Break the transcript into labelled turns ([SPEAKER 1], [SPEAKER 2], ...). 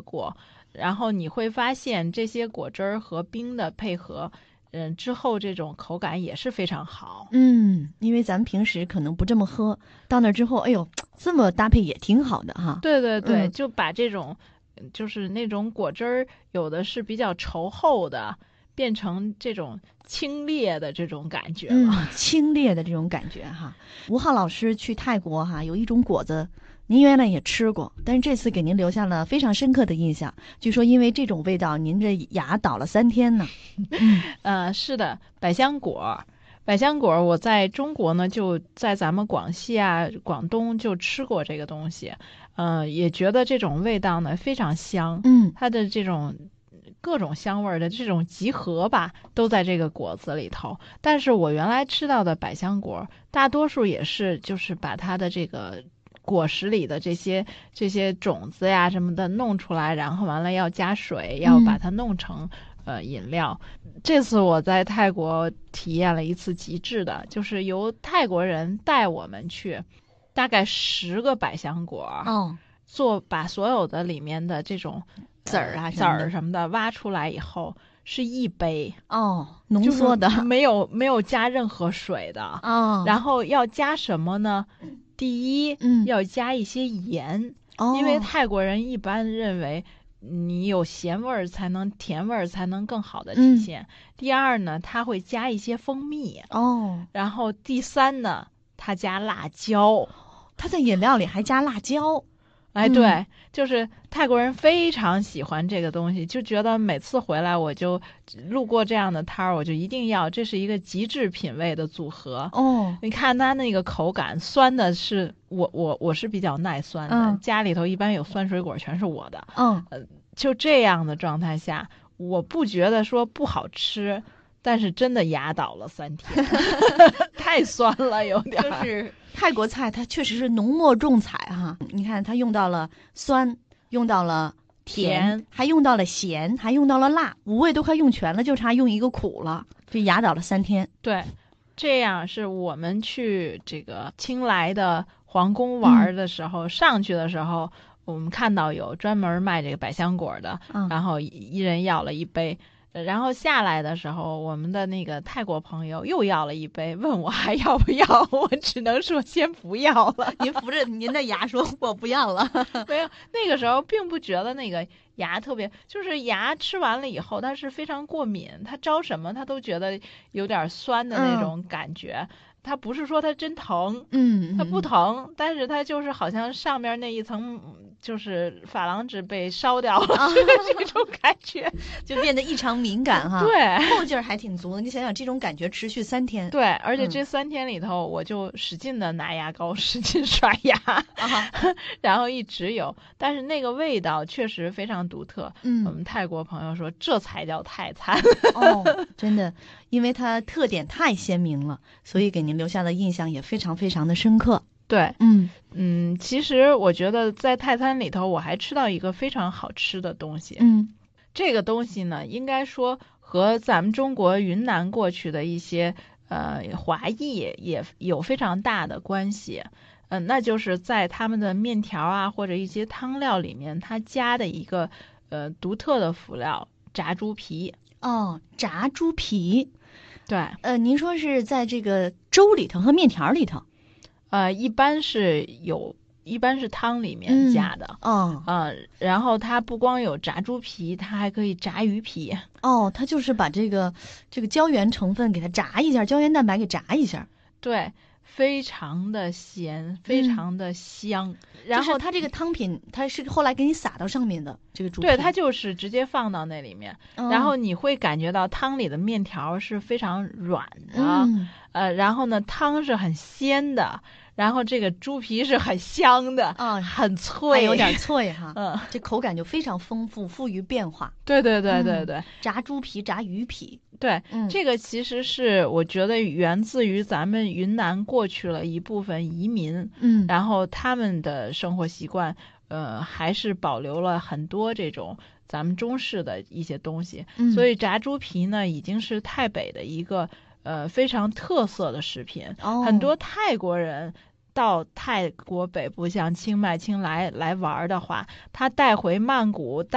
[SPEAKER 1] 过，然后你会发现这些果汁儿和冰的配合，之后这种口感也是非常好。
[SPEAKER 2] 因为咱们平时可能不这么喝，到那之后，哎呦，这么搭配也挺好的哈。
[SPEAKER 1] 对对对，就把这种就是那种果汁儿，有的是比较稠厚的，变成这种清冽的这种感觉了。
[SPEAKER 2] 清冽的这种感觉哈。吴浩老师去泰国哈，有一种果子，您原来也吃过，但是这次给您留下了非常深刻的印象。据说因为这种味道，您这牙倒了3天呢。
[SPEAKER 1] 是的，百香果。百香果，我在中国呢，就在咱们广西啊、广东就吃过这个东西，也觉得这种味道呢非常香，它的这种各种香味的这种集合吧，都在这个果子里头。但是我原来吃到的百香果，大多数也是就是把它的这个果实里的这些种子呀什么的弄出来，然后完了要加水，要把它弄成饮料。这次我在泰国体验了一次极致的，就是由泰国人带我们去，大概10个百香果，把所有的里面的这种
[SPEAKER 2] 籽儿啊
[SPEAKER 1] 籽儿什么的挖出来以后，是一杯
[SPEAKER 2] 浓缩的，
[SPEAKER 1] 就是没有加任何水的然后要加什么呢？第一，要加一些盐，因为泰国人一般认为你有咸味儿才能甜味儿才能更好的体现。第二呢，他会加一些蜂蜜然后第三呢，他加辣椒，
[SPEAKER 2] 他在饮料里还加辣椒。
[SPEAKER 1] 对，就是泰国人非常喜欢这个东西，就觉得每次回来我就路过这样的摊儿，我就一定要，这是一个极致品味的组合。你看它那个口感，酸的是我是比较耐酸的，家里头一般有酸水果全是我的。就这样的状态下，我不觉得说不好吃，但是真的牙倒了3天，太酸了，有点。
[SPEAKER 2] 就是泰国菜，它确实是浓墨重彩哈。你看，它用到了酸，用到了甜，还用到了咸，还用到了辣，5味都快用全了，就差用一个苦了。这牙倒了3天。
[SPEAKER 1] 对，这样是我们去这个清莱的皇宫玩的时候，上去的时候，我们看到有专门卖这个百香果的，然后一人要了1杯。然后下来的时候，我们的那个泰国朋友又要了1杯，问我还要不要，我只能说先不要了。
[SPEAKER 2] 您扶着您的牙说我不要了。
[SPEAKER 1] 没有，那个时候并不觉得那个牙特别，就是牙吃完了以后它是非常过敏，它招什么它都觉得有点酸的那种感觉。它不是说它真疼，它不疼，但是它就是好像上面那一层就是珐琅质被烧掉了，这种感觉，
[SPEAKER 2] 就变得异常敏感哈。
[SPEAKER 1] 对，
[SPEAKER 2] 后劲儿还挺足的。你想想，这种感觉持续3天。
[SPEAKER 1] 对，而且这3天里头，我就使劲的拿牙膏，使劲刷牙，然后一直有，但是那个味道确实非常独特。我们泰国朋友说，这才叫泰餐。
[SPEAKER 2] 真的，因为它特点太鲜明了，所以给您留下的印象也非常非常的深刻。
[SPEAKER 1] 对，其实我觉得在泰餐里头，我还吃到一个非常好吃的东西。这个东西呢，应该说和咱们中国云南过去的一些华裔也有非常大的关系。那就是在他们的面条啊或者一些汤料里面，它加的一个独特的辅料——炸猪皮。
[SPEAKER 2] 炸猪皮。
[SPEAKER 1] 对，
[SPEAKER 2] 您说是在这个粥里头和面条里头？
[SPEAKER 1] 一般是汤里面加的。然后它不光有炸猪皮，它还可以炸鱼皮。
[SPEAKER 2] 它就是把这个胶原成分给它炸一下，胶原蛋白给炸一下。
[SPEAKER 1] 对，非常的咸，非常的香。然后
[SPEAKER 2] 它这个汤品，它是后来给你撒到上面的这个猪皮。
[SPEAKER 1] 对，它就是直接放到那里面，然后你会感觉到汤里的面条是非常软的，然后呢，汤是很鲜的。然后这个猪皮是很香的，很脆，
[SPEAKER 2] 还有点脆哈，这口感就非常丰富，富于变化。
[SPEAKER 1] 对，
[SPEAKER 2] 炸猪皮、炸鱼皮，
[SPEAKER 1] 对，这个其实是我觉得源自于咱们云南过去了一部分移民，然后他们的生活习惯，还是保留了很多这种咱们中式的一些东西，所以炸猪皮呢，已经是泰北的一个非常特色的食品，很多泰国人到泰国北部像清迈、清莱来玩的话，他带回曼谷